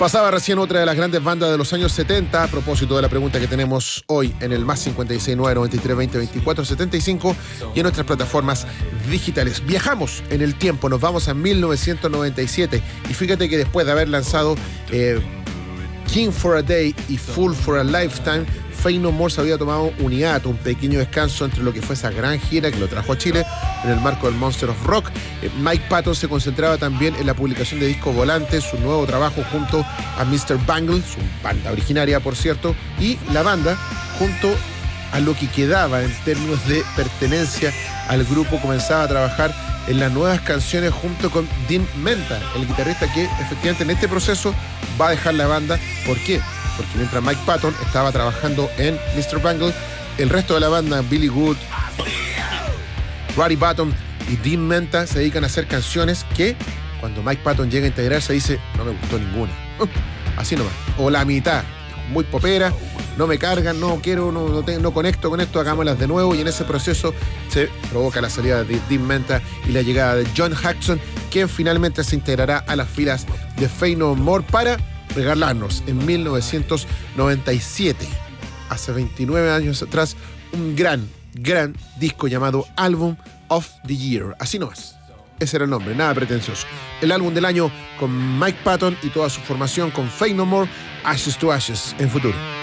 Pasaba recién otra de las grandes bandas de los años 70, a propósito de la pregunta que tenemos hoy en el más 569-93-20-24-75 y en nuestras plataformas digitales. Viajamos en el tiempo, nos vamos a 1997 y fíjate que después de haber lanzado King for a Day y Fool for a Lifetime, Faith No More se había tomado un hiato, un pequeño descanso entre lo que fue esa gran gira que lo trajo a Chile en el marco del Monster of Rock. Mike Patton se concentraba también en la publicación de discos volantes, su nuevo trabajo junto a Mr. Bangle, su banda originaria por cierto, y la banda junto a lo que quedaba en términos de pertenencia al grupo comenzaba a trabajar en las nuevas canciones junto con Dean Menta, el guitarrista que efectivamente en este proceso va a dejar la banda. ¿Por qué? Porque mientras Mike Patton estaba trabajando en Mr. Bangle, el resto de la banda, Billy Wood, Roddy Button y Dean Menta, se dedican a hacer canciones que cuando Mike Patton llega a integrarse dice, no me gustó ninguna. Así nomás. O la mitad. Muy popera, no me cargan, no quiero, no conecto con esto, hagámoslas de nuevo. Y en ese proceso se provoca la salida de Dean Menta y la llegada de John Hudson, quien finalmente se integrará a las filas de Faith No More para regalarnos en 1997, hace 29 años atrás, un gran disco llamado Album of the Year. Así nomás. Ese era el nombre, nada pretencioso. El álbum del año con Mike Patton y toda su formación con Faith No More, Ashes to Ashes, en Futuro.